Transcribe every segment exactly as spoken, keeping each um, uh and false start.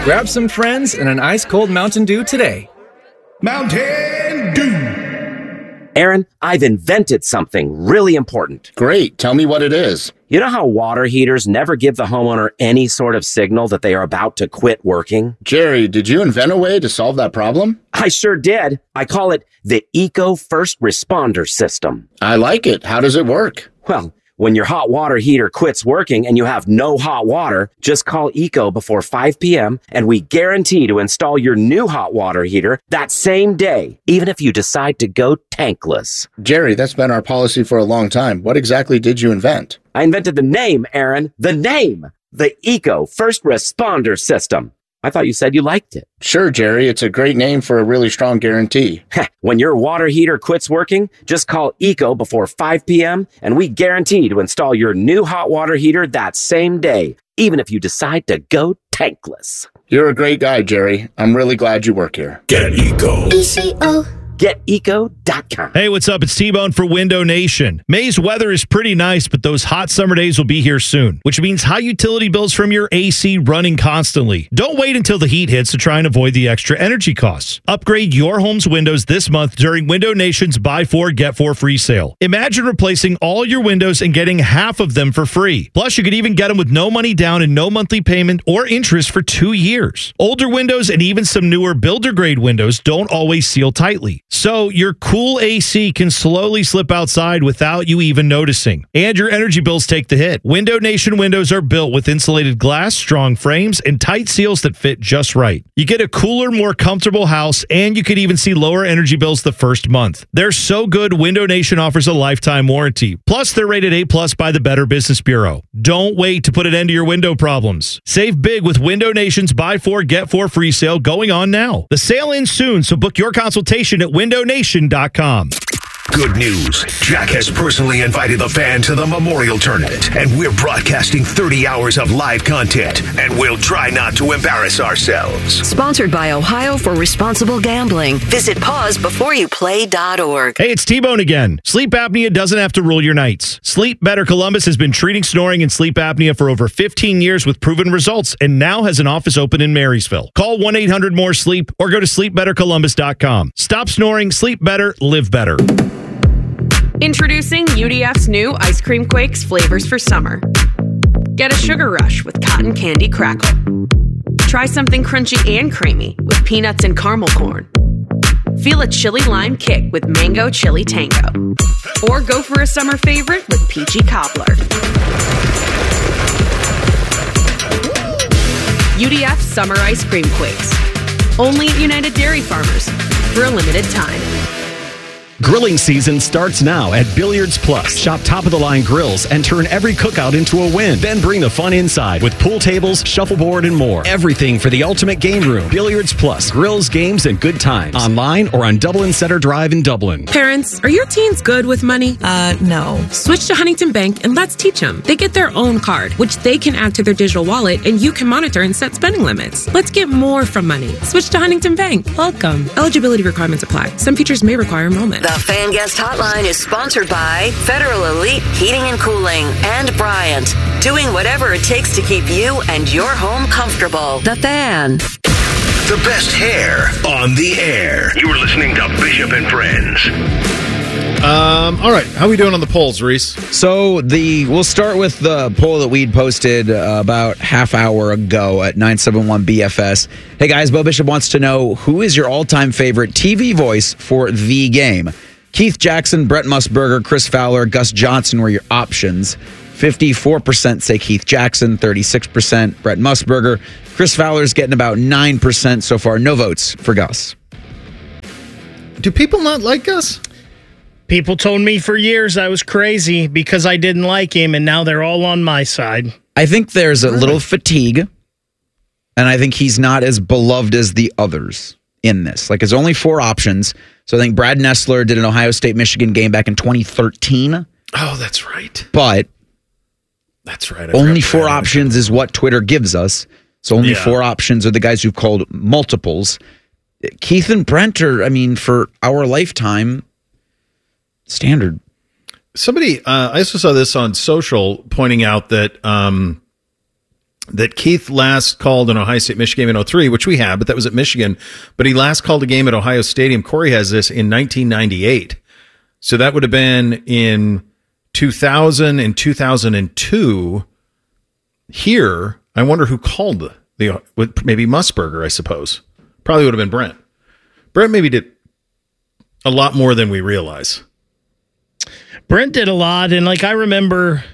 Grab some friends and an ice-cold Mountain Dew today. Mountain Dew. Aaron, I've invented something really important. Great. Tell me what it is. You know how water heaters never give the homeowner any sort of signal that they are about to quit working? Jerry, did you invent a way to solve that problem? I sure did. I call it the Eco First Responder System. I like it. How does it work? Well, when your hot water heater quits working and you have no hot water, just call Eco before five p.m. and we guarantee to install your new hot water heater that same day, even if you decide to go tankless. Jerry, that's been our policy for a long time. What exactly did you invent? I invented the name, Aaron. The name. The Eco First Responder System. I thought you said you liked it. Sure, Jerry. It's a great name for a really strong guarantee. When your water heater quits working, just call Eco before five p.m. and we guarantee to install your new hot water heater that same day, even if you decide to go tankless. You're a great guy, Jerry. I'm really glad you work here. Get Eco. E C O. Get eco dot com. Hey, what's up? It's T-Bone for Window Nation. May's weather is pretty nice, but those hot summer days will be here soon, which means high utility bills from your A C running constantly. Don't wait until the heat hits to try and avoid the extra energy costs. Upgrade your home's windows this month during Window Nation's Buy Four, Get Four free sale. Imagine replacing all your windows and getting half of them for free. Plus, you could even get them with no money down and no monthly payment or interest for two years. Older windows and even some newer builder-grade windows don't always seal tightly. So your cool A C can slowly slip outside without you even noticing. And your energy bills take the hit. Window Nation windows are built with insulated glass, strong frames, and tight seals that fit just right. You get a cooler, more comfortable house, and you could even see lower energy bills the first month. They're so good, Window Nation offers a lifetime warranty. Plus, they're rated A plus by the Better Business Bureau. Don't wait to put an end to your window problems. Save big with Window Nation's Buy Four, Get Four free sale going on now. The sale ends soon, so book your consultation at window nation dot com. Good news. Jack has personally invited the fan to the Memorial Tournament, and we're broadcasting thirty hours of live content, and we'll try not to embarrass ourselves. Sponsored by Ohio for Responsible Gambling. Visit pause before you play dot org. Hey, it's T-Bone again. Sleep apnea doesn't have to rule your nights. Sleep Better Columbus has been treating snoring and sleep apnea for over fifteen years with proven results, and now has an office open in Marysville. Call one eight hundred more sleep or go to sleep better columbus dot com. Stop snoring, sleep better, live better. Introducing U D F's new Ice Cream Quakes flavors for summer. Get a sugar rush with cotton candy crackle. Try something crunchy and creamy with peanuts and caramel corn. Feel a chili lime kick with mango chili tango. Or go for a summer favorite with peachy cobbler. U D F Summer Ice Cream Quakes. Only at United Dairy Farmers for a limited time. Grilling season starts now at Billiards Plus. Shop top-of-the-line grills and turn every cookout into a win. Then bring the fun inside with pool tables, shuffleboard, and more. Everything for the ultimate game room. Billiards Plus. Grills, games, and good times. Online or on Dublin Center Drive in Dublin. Parents, are your teens good with money? Uh, no. Switch to Huntington Bank and let's teach them. They get their own card, which they can add to their digital wallet, and you can monitor and set spending limits. Let's get more from money. Switch to Huntington Bank. Welcome. Eligibility requirements apply. Some features may require enrollment. The Fan Guest Hotline is sponsored by Federal Elite Heating and Cooling and Bryant, doing whatever it takes to keep you and your home comfortable. The Fan. The best hair on the air. You're listening to Bishop and Friends. Um, all right, how are we doing on the polls, Reese? So the we'll start with the poll that we'd posted uh, about half hour ago at nine seven one B F S. Hey guys, Bo Bishop wants to know, who is your all-time favorite T V voice for the game? Keith Jackson, Brett Musburger, Chris Fowler, Gus Johnson were your options. fifty-four percent say Keith Jackson, thirty-six percent Brett Musburger. Chris Fowler's getting about nine percent so far. No votes for Gus. Do people not like Gus? People told me for years I was crazy because I didn't like him, and now they're all on my side. I think there's a little fatigue, and I think he's not as beloved as the others in this. Like, there's only four options. So I think Brad Nessler did an Ohio State-Michigan game back in twenty thirteen. Oh, that's right. But that's right. Only four options is what Twitter gives us. So only Yeah. four options are the guys who've called multiples. Keith and Brent are, I mean, for our lifetime, standard. Somebody, uh, I also saw this on social pointing out that um, that Keith last called an Ohio State Michigan game in oh three, which we have, but that was at Michigan. But he last called a game at Ohio Stadium. Corey has this in nineteen ninety-eight. So that would have been in two thousand and two thousand two. Here, I wonder who called the, the maybe Musburger, I suppose. Probably would have been Brent. Brent maybe did a lot more than we realize. Brent did a lot, and like I remember,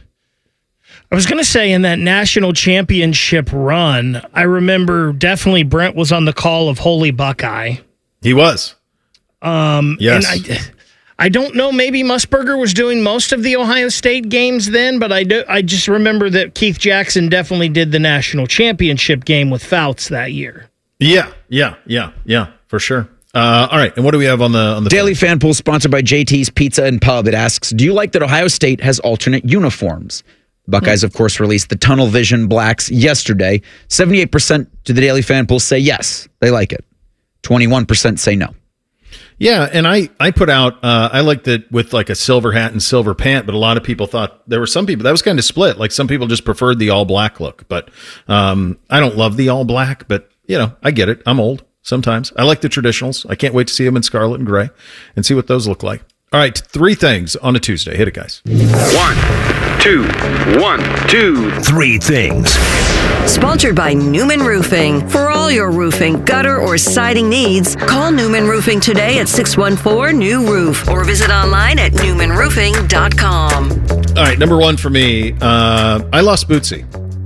I was going to say in that national championship run, I remember definitely Brent was on the call of Holy Buckeye. He was. Um, yes. And I, I don't know, maybe Musburger was doing most of the Ohio State games then, but I, do, I just remember that Keith Jackson definitely did the national championship game with Fouts that year. Yeah, yeah, yeah, yeah, for sure. Uh, all right, and what do we have on the on the Daily Fan Pool, sponsored by J T's Pizza and Pub? It asks, do you like that Ohio State has alternate uniforms? Buckeyes, of course, released the Tunnel Vision Blacks yesterday. seventy-eight percent to the Daily Fan Pool say yes, they like it. twenty-one percent say no. Yeah, and I, I put out, uh, I liked it with like a silver hat and silver pant, but a lot of people thought, there were some people, that was kind of split. Like some people just preferred the all black look, but um, I don't love the all black, but you know, I get it. I'm old sometimes. I like the traditionals. I can't wait to see them in scarlet and gray and see what those look like. All right, three things on a Tuesday. Hit it, guys. One, two, one, two, three things. Sponsored by Newman Roofing. For all your roofing, gutter, or siding needs, call Newman Roofing today at six one four, N E W roof or visit online at newman roofing dot com. All right, number one for me, uh, I lost Bootsy.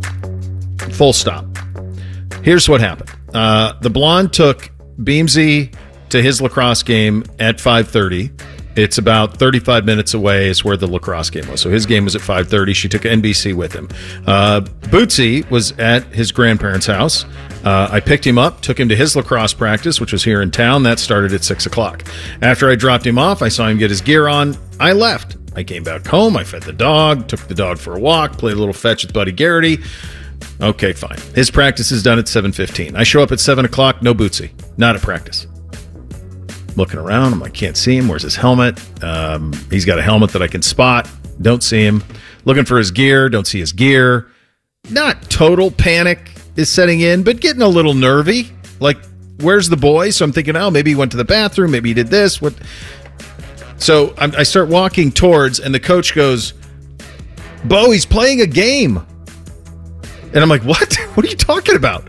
Full stop. Here's what happened. Uh, the blonde took Beamsy to his lacrosse game at five thirty. It's about thirty-five minutes away is where the lacrosse game was. So his game was at five thirty. She took N B C with him. Uh, Bootsy was at his grandparents' house. Uh, I picked him up, took him to his lacrosse practice, which was here in town. That started at six o'clock. After I dropped him off, I saw him get his gear on. I left. I came back home. I fed the dog, took the dog for a walk, played a little fetch with Buddy Garrity. Okay, fine. His practice is done at seven fifteen. I show up at seven o'clock, no Bootsy. Not at practice. Looking around, I'm like, can't see him. Where's his helmet? Um, he's got a helmet that I can spot. Don't see him. Looking for his gear. Don't see his gear. Not total panic is setting in, but getting a little nervy. Like, where's the boy? So I'm thinking, oh, maybe he went to the bathroom. Maybe he did this. What? So I'm, I start walking towards, and the coach goes, Bo, he's playing a game. And I'm like, what? What are you talking about?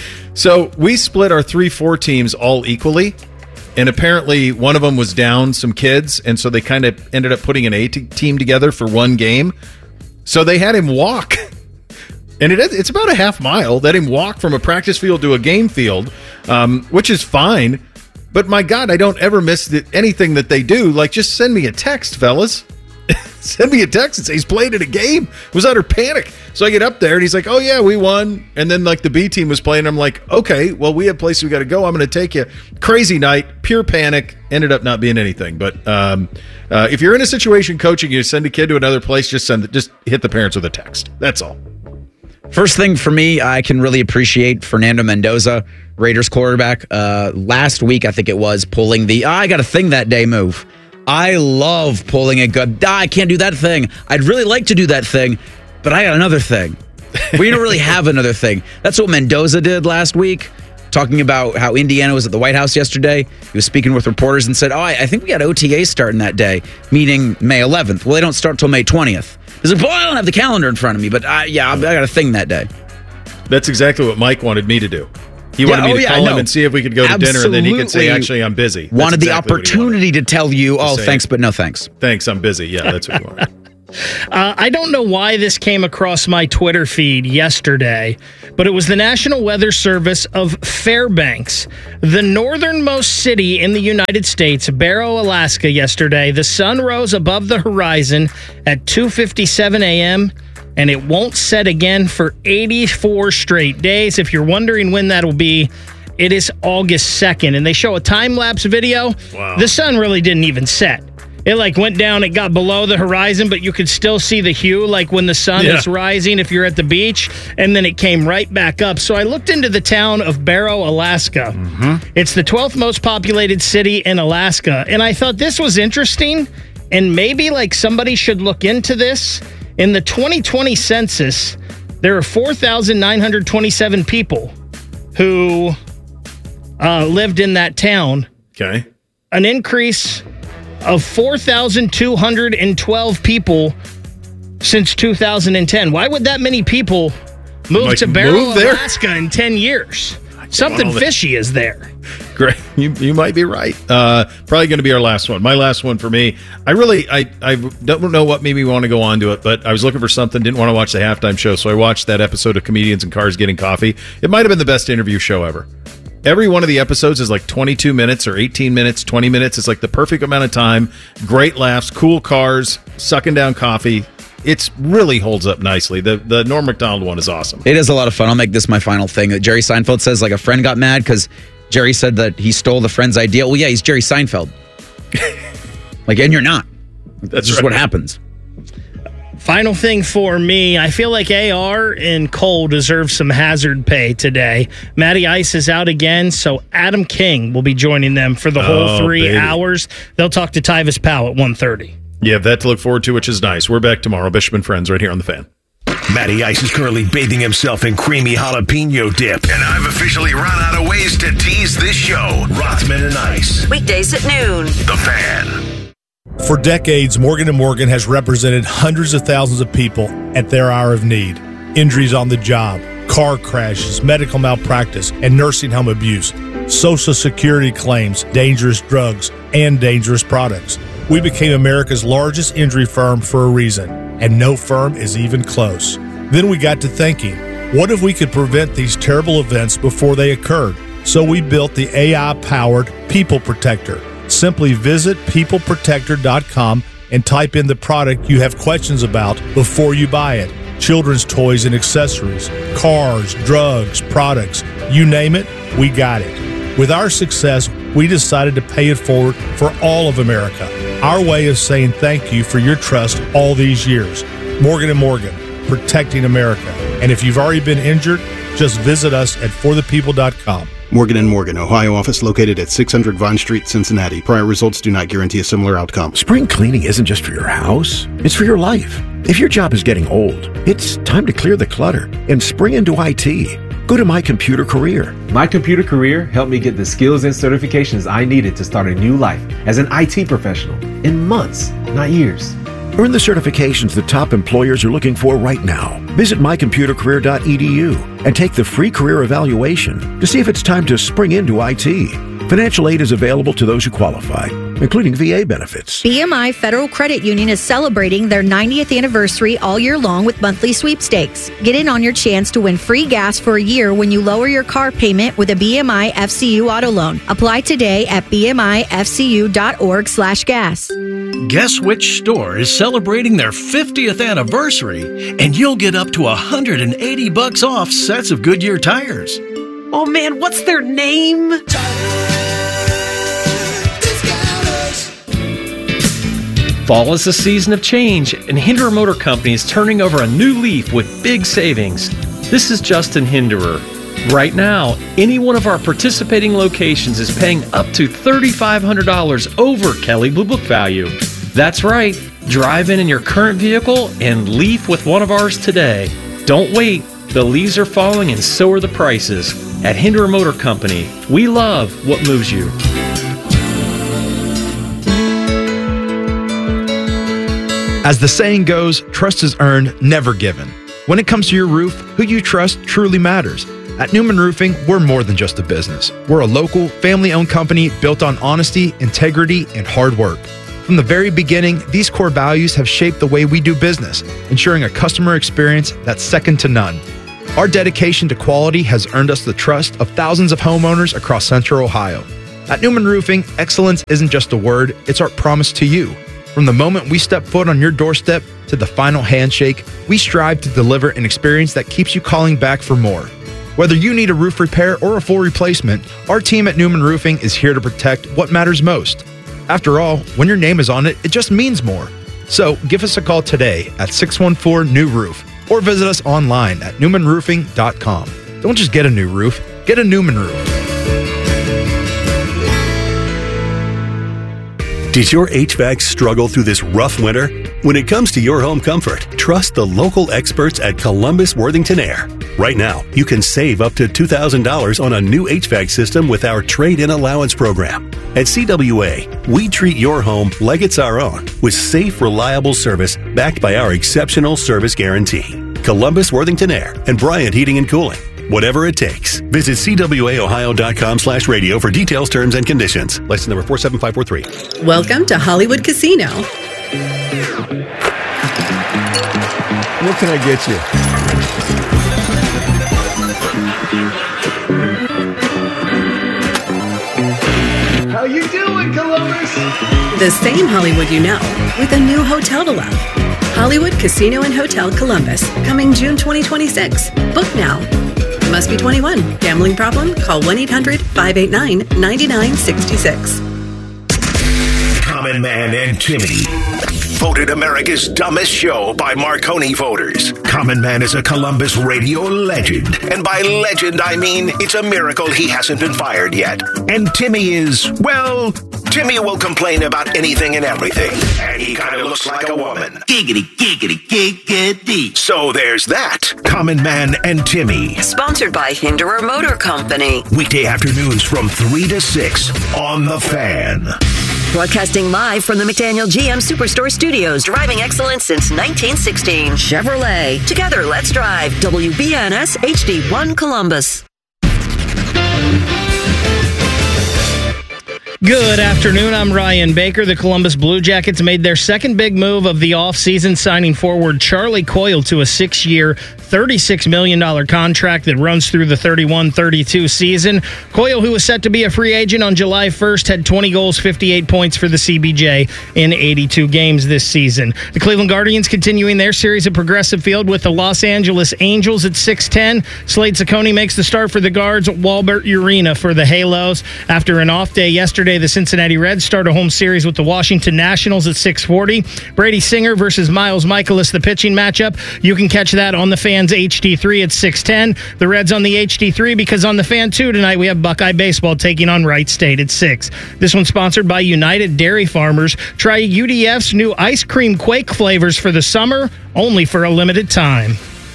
So we split our three four teams all equally. And apparently one of them was down some kids, and so they kind of ended up putting an A t- team together for one game. So they had him walk. And it, it's about a half mile. Let him walk from a practice field to a game field, um, which is fine. But my God, I don't ever miss the, anything that they do. Like, just send me a text, fellas. Send me a text and say he's played in a game. It was utter panic. So I get up there and he's like, oh yeah, we won. And then like the B team was playing. I'm like, okay, well, we have places we got to go. I'm going to take you. Crazy night, pure panic. Ended up not being anything. But um, uh, if you're in a situation coaching, you send a kid to another place, just send it, just hit the parents with a text. That's all. First thing for me, I can really appreciate Fernando Mendoza, Raiders quarterback. Uh, last week, I think it was, pulling the oh, I got a thing that day move. I love pulling a good, ah, I can't do that thing. I'd really like to do that thing, but I got another thing. We don't really have another thing. That's what Mendoza did last week, talking about how Indiana was at the White House yesterday. He was speaking with reporters and said, oh, I, I think we got O T A starting that day, meaning May eleventh. Well, they don't start till May twentieth. He's like, boy, I don't have the calendar in front of me, but I, yeah, I got a thing that day. That's exactly what Mike wanted me to do. He Yeah, wanted me oh, to yeah, call I him know. and see if we could go to dinner, and then he could say, actually, I'm busy. That's wanted the exactly what he wanted. opportunity to tell you, oh, say thanks, it. but no thanks. Thanks, I'm busy. Yeah, that's what he wanted. Uh, I don't know why this came across my Twitter feed yesterday, but it was the National Weather Service of Fairbanks, the northernmost city in the United States, Barrow, Alaska, yesterday. The sun rose above the horizon at two fifty-seven a.m., and it won't set again for eighty-four straight days. If you're wondering when that'll be, it is August second, and they show a time-lapse video. Wow. The sun really didn't even set. It like went down, it got below the horizon, but you could still see the hue like when the sun Yeah. is rising if you're at the beach, and then it came right back up. So I looked into the town of Barrow, Alaska. Mm-hmm. It's the twelfth most populated city in Alaska, and I thought this was interesting, and maybe like somebody should look into this. In the twenty twenty census, there are four thousand nine hundred twenty-seven people who uh, lived in that town. Okay. An increase of four thousand two hundred twelve people since two thousand ten. Why would that many people move Like, to Barrow, move there? Alaska in ten years? Something fishy is there. Great. You you might be right. Uh, probably going to be our last one. My last one for me. I really, I, I don't know what made me want to go on to it, but I was looking for something, didn't want to watch the halftime show, so I watched that episode of Comedians in Cars Getting Coffee. It might have been the best interview show ever. Every one of the episodes is like twenty-two minutes or eighteen minutes, twenty minutes. It's like the perfect amount of time. Great laughs, cool cars, sucking down coffee. It's really holds up nicely. The the Norm Macdonald one is awesome. It is a lot of fun. I'll make this my final thing. That Jerry Seinfeld says, like, a friend got mad because Jerry said that he stole the friend's idea. Well, yeah, he's Jerry Seinfeld. Like, and you're not. That's just right. what happens. Final thing for me, I feel like A R and Cole deserve some hazard pay today. Matty Ice is out again, so Adam King will be joining them for the whole Oh, three baby. hours. They'll talk to Tyvis Powell at one thirty. You have that to look forward to, which is nice. We're back tomorrow. Bishop and Friends right here on The Fan. Matty Ice is currently bathing himself in creamy jalapeno dip. And I've officially run out of ways to tease this show. Rothman and Ice. Weekdays at noon. The Fan. For decades, Morgan and Morgan has represented hundreds of thousands of people at their hour of need. Injuries on the job, car crashes, medical malpractice, and nursing home abuse, Social Security claims, dangerous drugs, and dangerous products. We became America's largest injury firm for a reason, and no firm is even close. Then we got to thinking, what if we could prevent these terrible events before they occurred? So we built the A I-powered People Protector. Simply visit people protector dot com and type in the product you have questions about before you buy it. Children's toys and accessories, cars, drugs, products, you name it, we got it. With our success, we decided to pay it forward for all of America. Our way of saying thank you for your trust all these years. Morgan and Morgan, protecting America. And if you've already been injured, just visit us at for the people dot com. Morgan and Morgan, Ohio office located at six hundred Vine Street, Cincinnati. Prior results do not guarantee a similar outcome. Spring cleaning isn't just for your house, it's for your life. If your job is getting old, it's time to clear the clutter and spring into I T. Go to My Computer Career. My Computer Career helped me get the skills and certifications I needed to start a new life as an I T professional in months, not years. Earn the certifications the top employers are looking for right now. Visit my computer career dot e d u and take the free career evaluation to see if it's time to spring into I T. Financial aid is available to those who qualify, including V A benefits. B M I Federal Credit Union is celebrating their ninetieth anniversary all year long with monthly sweepstakes. Get in on your chance to win free gas for a year when you lower your car payment with a B M I F C U auto loan. Apply today at b m i f c u dot org slash gas. Guess which store is celebrating their fiftieth anniversary, and you'll get up to one hundred eighty bucks off sets of Goodyear tires. Oh man, what's their name? Fall is a season of change, and Hinderer Motor Company is turning over a new leaf with big savings. This is Justin Hinderer. Right now, any one of our participating locations is paying up to three thousand five hundred dollars over Kelley Blue Book value. That's right. Drive in in your current vehicle and leaf with one of ours today. Don't wait. The leaves are falling and so are the prices. At Hinderer Motor Company, we love what moves you. As the saying goes, trust is earned, never given. When it comes to your roof, who you trust truly matters. At Newman Roofing, we're more than just a business. We're a local, family-owned company built on honesty, integrity, and hard work. From the very beginning, these core values have shaped the way we do business, ensuring a customer experience that's second to none. Our dedication to quality has earned us the trust of thousands of homeowners across Central Ohio. At Newman Roofing, excellence isn't just a word, it's our promise to you. From the moment we step foot on your doorstep to the final handshake, we strive to deliver an experience that keeps you calling back for more. Whether you need a roof repair or a full replacement, our team at Newman Roofing is here to protect what matters most. After all, when your name is on it, it just means more. So give us a call today at six one four, N E W roof or visit us online at newman roofing dot com. Don't just get a new roof, get a Newman roof. Did your H V A C struggle through this rough winter? When it comes to your home comfort, trust the local experts at Columbus Worthington Air. Right now, you can save up to two thousand dollars on a new H V A C system with our trade-in allowance program. At C W A, we treat your home like it's our own, with safe, reliable service backed by our exceptional service guarantee. Columbus Worthington Air and Bryant Heating and Cooling. Whatever it takes. Visit C W A Ohio dot com slash radio for details, terms, and conditions. License number four seven five four three. Welcome to Hollywood Casino. What can I get you? How you doing, Columbus? The same Hollywood you know, with a new hotel to love. Hollywood Casino and Hotel Columbus, coming June twenty twenty-six. Book now. Must be twenty-one. Gambling problem? Call one eight hundred five eight nine nine nine six six. Common Man and Timmy. Voted America's dumbest show by Marconi voters. Common Man is a Columbus radio legend. And by legend, I mean it's a miracle he hasn't been fired yet. And Timmy is, well, Timmy will complain about anything and everything. And he kind of looks like a woman. Giggity, giggity, giggity. So there's that. Common Man and Timmy. Sponsored by Hinderer Motor Company. Weekday afternoons from three to six on The Fan. Broadcasting live from the McDaniel G M Superstore Studios. Driving excellence since nineteen sixteen. Chevrolet. Together, let's drive. W B N S H D one Columbus. Good afternoon. I'm Ryan Baker. The Columbus Blue Jackets made their second big move of the offseason, signing forward Charlie Coyle to a six-year, thirty-six million dollars contract that runs through the thirty-one thirty-two season. Coyle, who was set to be a free agent on July first, had twenty goals, fifty-eight points for the C B J in eighty-two games this season. The Cleveland Guardians continuing their series at Progressive Field with the Los Angeles Angels at six ten. Slade Ciccone makes the start for the Guards. Walbert Urena for the Halos. After an off day yesterday, the Cincinnati Reds start a home series with the Washington Nationals at six forty. Brady Singer versus Miles Michaelis, the pitching matchup. You can catch that on the Fan's H D three at six ten. The Reds on the H D three, because on the Fan two tonight we have Buckeye Baseball taking on Wright State at six. This one's sponsored by United Dairy Farmers. Try U D F's new ice cream Quake flavors for the summer, only for a limited time.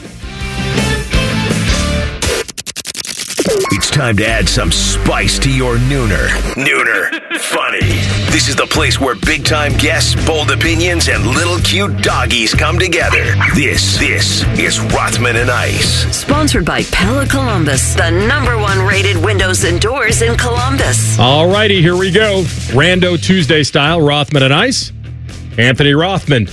It's time to add some spice to your nooner. Nooner funny. This is the place where big-time guests, bold opinions, and little cute doggies come together. This, this is Rothman and Ice. Sponsored by Pella Columbus, the number one rated windows and doors in Columbus. All righty, here we go. Rando Tuesday style, Rothman and Ice. Anthony Rothman.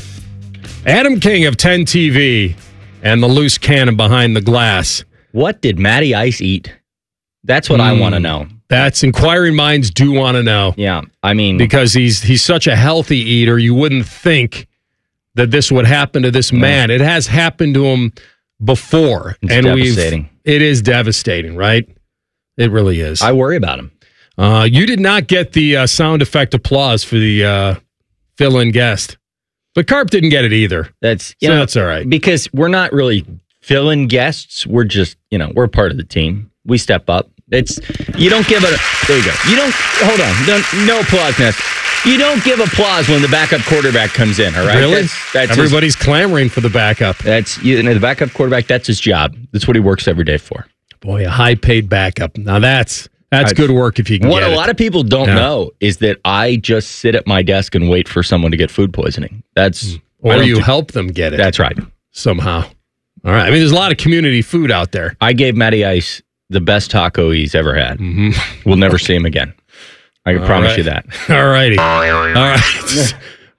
Adam King of ten T V and the loose cannon behind the glass. What did Matty Ice eat? That's what mm, I want to know. That's inquiring minds do want to know. Yeah, I mean, because he's he's such a healthy eater, you wouldn't think that this would happen to this man. Yeah. It has happened to him before, it's and devastating. We've, it is devastating, right? It really is. I worry about him. Uh, you did not get the uh, sound effect applause for the uh, fill-in guest, but Carp didn't get it either. That's so know, that's all right because we're not really fill-in guests. We're just you know we're part of the team. We step up. It's you don't give it. A, there you go. You don't hold on. Don't, no applause, Ness. You don't give applause when the backup quarterback comes in. All right. Really? That's, that's Everybody's his, clamoring for the backup. That's you know, the backup quarterback. That's his job. That's what he works every day for. Boy, a high-paid backup. Now that's that's I, good work if you can. What get a it. lot of people don't yeah. know is that I just sit at my desk and wait for someone to get food poisoning. That's or you do, help them get it. That's right. Somehow. All right. I mean, there's a lot of community food out there. I gave Matty Ice the best taco he's ever had. Mm-hmm. We'll never see him again. I can All promise right. you that. All righty. All right.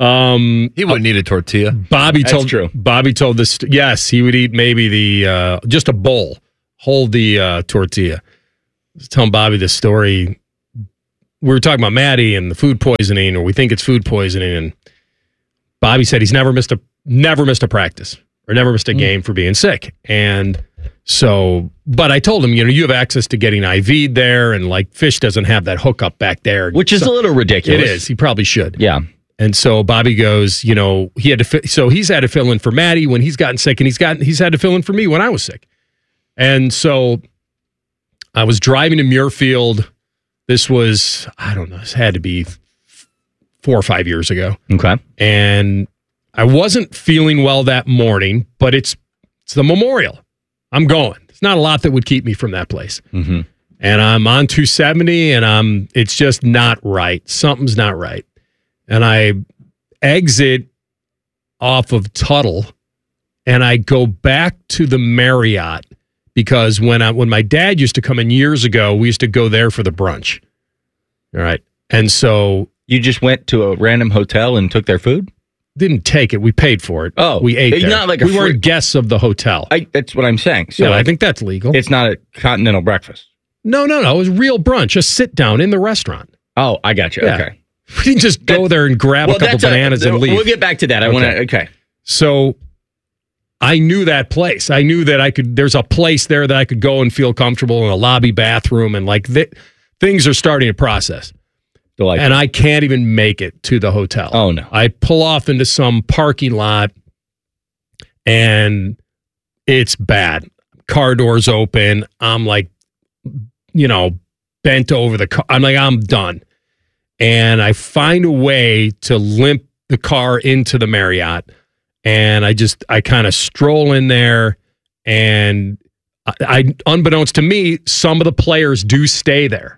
Um, he wouldn't eat a tortilla. Bobby That's told true. Bobby told this. Yes, he would eat maybe the uh, just a bowl, hold the uh, tortilla. I was telling Bobby this story. We were talking about Maddie and the food poisoning, or we think it's food poisoning, and Bobby said he's never missed a never missed a practice or never missed a game mm. for being sick, and. So, but I told him, you know, you have access to getting I V'd there, and like Fish doesn't have that hookup back there, which is so, a little ridiculous. It is. He probably should. Yeah. And so Bobby goes, you know, he had to. Fi- so he's had to fill in for Maddie when he's gotten sick, and he's gotten he's had to fill in for me when I was sick. And so I was driving to Muirfield. This was I don't know. This had to be four or five years ago. Okay. And I wasn't feeling well that morning, but it's it's the Memorial. I'm going. There's not a lot that would keep me from that place. Mm-hmm. And I'm on two seventy, and I'm it's just not right. Something's not right. And I exit off of Tuttle, and I go back to the Marriott because when I when my dad used to come in years ago, we used to go there for the brunch. All right. And so you just went to a random hotel and took their food? Didn't take it. We paid for it. Oh, we ate it's there. not like a we free- weren't guests of the hotel. I, that's what I'm saying. So yeah, like, I think that's legal. It's not a continental breakfast. No, no, no. It was real brunch. Just sit down in the restaurant. Oh, I got you. Yeah. Okay. We didn't just go there and grab Well, a couple that's a- bananas and leave. We'll get back to that. I Okay. want to. Okay. So I knew that place. I knew that I could. There's a place there that I could go and feel comfortable in a lobby bathroom, and like th- things are starting to process. Delightful. And I can't even make it to the hotel. Oh no! I pull off into some parking lot, and it's bad. Car doors open. I'm like, you know, bent over the car. I'm like, I'm done. And I find a way to limp the car into the Marriott. And I just, I kind of stroll in there. And I, I, unbeknownst to me, some of the players do stay there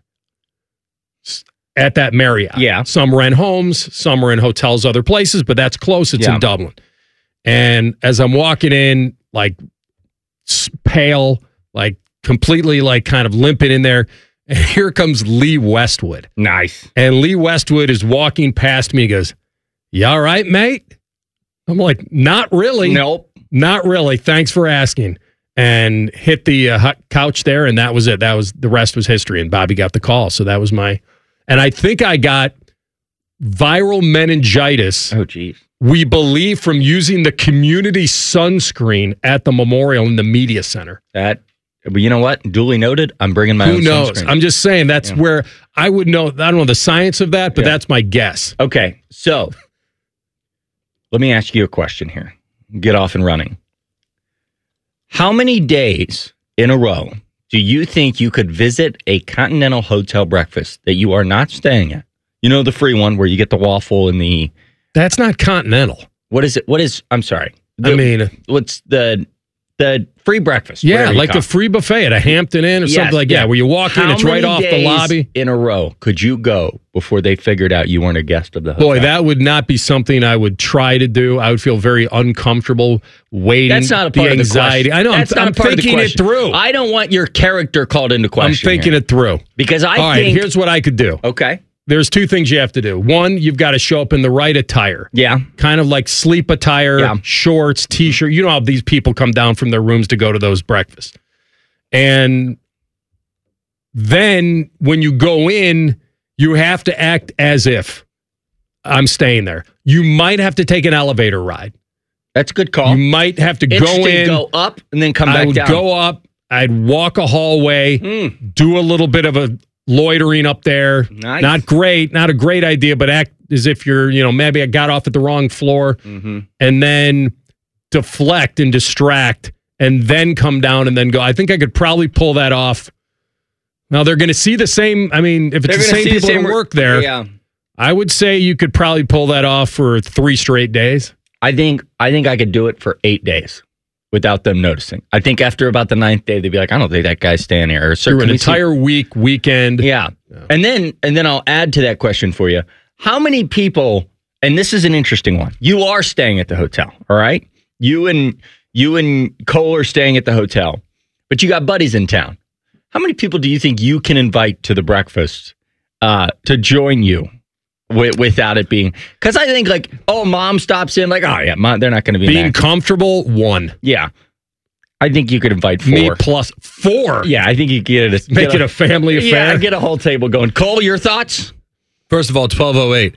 at that Marriott. Yeah. Some rent homes, some are in hotels, other places, but that's close. It's Yeah. in Dublin. And as I'm walking in, like s- pale, like completely like kind of limping in there, and here comes Lee Westwood. Nice. And Lee Westwood is walking past me. He goes, "You all right, mate?" I'm like, "Not really. Nope. Not really. Thanks for asking." And hit the uh, hot couch there, and that was it. That was the rest was history. And Bobby got the call, so that was my. And I think I got viral meningitis. Oh, geez. We believe from using the community sunscreen at the Memorial in the media center. That, but you know what? Duly noted. I'm bringing my Who own knows? sunscreen. I'm just saying that's Yeah. where I would know. I don't know the science of that, but Yeah. that's my guess. Okay, so let me ask you a question here. Get off and running. How many days in a row do you think you could visit a continental hotel breakfast that you are not staying at? You know, the free one where you get the waffle and the. That's not continental. What is it? What is? I'm sorry. I The- mean, what's the the free breakfast? yeah, whatever you like call the it. free buffet at a Hampton Inn or Yes, something like yeah. that, where you walk in, How it's right many off the days lobby. in a row could you go before they figured out you weren't a guest of the hotel? Boy, that would not be something I would try to do. I would feel very uncomfortable waiting. That's not a part the of the anxiety. question. I know. That's I'm, not I'm a part of the thinking it question. through. I don't want your character called into I'm question. thinking here. it through. Because I All right, think here's what I could do. Okay. There's two things you have to do. One, you've got to show up in the right attire. Yeah. Kind of like sleep attire, Yeah. shorts, t-shirt. You know how these people come down from their rooms to go to those breakfasts. And then when you go in, you have to act as if I'm staying there. You might have to take an elevator ride. That's a good call. You might have to go Interesting, in. go up and then come I back would down. go up. I'd walk a hallway, Mm. do a little bit of a loitering up there. Nice. Not great, not a great idea, but act as if you're, you know, maybe I got off at the wrong floor, Mm-hmm. and then deflect and distract, and then come down and then go. I think I could probably pull that off. Now they're going to see the same. I mean, if it's They're the gonna same see the people same that work- work there, Yeah. I would say you could probably pull that off for three straight days. I think I think I could do it for eight days without them noticing. I think after about the ninth day, they'd be like, I don't think that guy's staying here. Or, "Sir, Through can an we see-" entire week, weekend. Yeah. And then and then I'll add to that question for you. How many people, and this is an interesting one. You are staying at the hotel, all right? You and you and Cole are staying at the hotel, but you got buddies in town. How many people do you think you can invite to the breakfast uh, to join you wi- without it being? Because I think like, oh, mom stops in, like, oh yeah, mom, they're not going to be Being mad. comfortable, one. Yeah. I think you could invite four. Me plus four. Yeah, I think you could get it. Make it a family affair. Yeah, get a whole table going. Cole, your thoughts? First of all, twelve oh eight.